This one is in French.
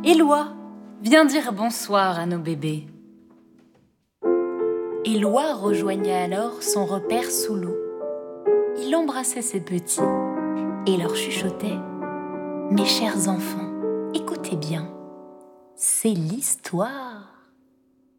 Éloi, viens dire bonsoir à nos bébés. Éloi rejoignait alors son repère sous l'eau. Il embrassait ses petits et leur chuchotait « Mes chers enfants, écoutez bien, c'est l'histoire ».